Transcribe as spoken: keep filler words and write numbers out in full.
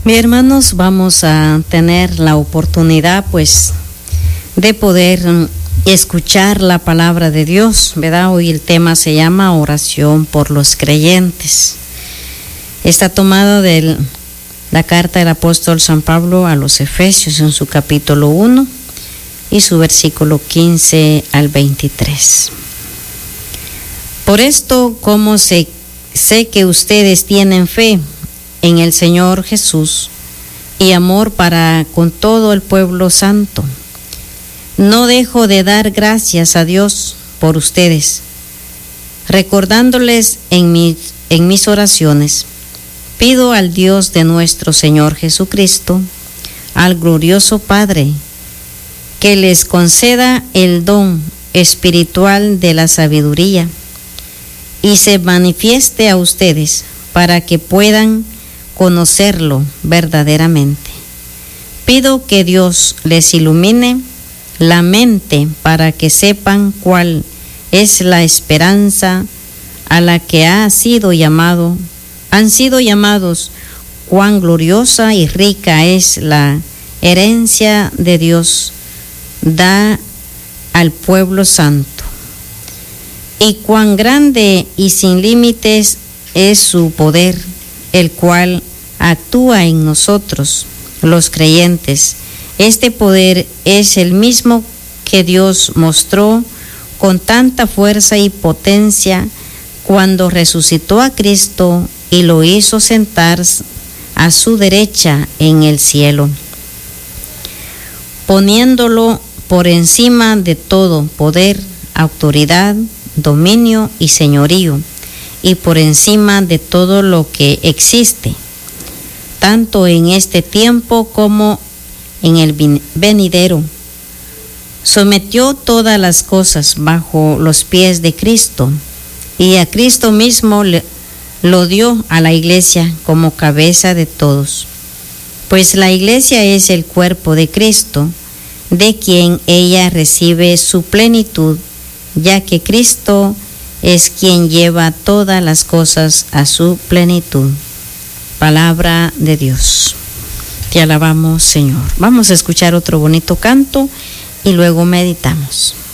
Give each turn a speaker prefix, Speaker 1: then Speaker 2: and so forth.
Speaker 1: Mis hermanos, vamos a tener la oportunidad pues de poder escuchar la palabra de Dios, ¿verdad? Hoy el tema se llama oración por los creyentes. Está tomado de la carta del apóstol San Pablo a los Efesios en su capítulo uno y su versículo quince al veintitrés. Por esto, como sé, sé que ustedes tienen fe en el Señor Jesús y amor para con todo el pueblo santo, no dejo de dar gracias a Dios por ustedes, recordándoles en mis, en mis oraciones. Pido al Dios de nuestro Señor Jesucristo, al glorioso Padre, que les conceda el don espiritual de la sabiduría y se manifieste a ustedes para que puedan conocerlo verdaderamente. Pido que Dios les ilumine la mente para que sepan cuál es la esperanza a la que ha sido llamado, han sido llamados, cuán gloriosa y rica es la herencia de Dios da al pueblo santo, y cuán grande y sin límites es su poder, el cual actúa en nosotros, los creyentes. Este poder es el mismo que Dios mostró con tanta fuerza y potencia cuando resucitó a Cristo y lo hizo sentar a su derecha en el cielo, poniéndolo por encima de todo poder, autoridad, dominio y señorío, y por encima de todo lo que existe, tanto en este tiempo como en el venidero. Sometió todas las cosas bajo los pies de Cristo, y a Cristo mismo le, lo dio a la iglesia como cabeza de todos. Pues la iglesia es el cuerpo de Cristo, de quien ella recibe su plenitud, ya que Cristo es quien lleva todas las cosas a su plenitud. Palabra de Dios. Te alabamos, Señor. Vamos a escuchar otro bonito canto y luego meditamos.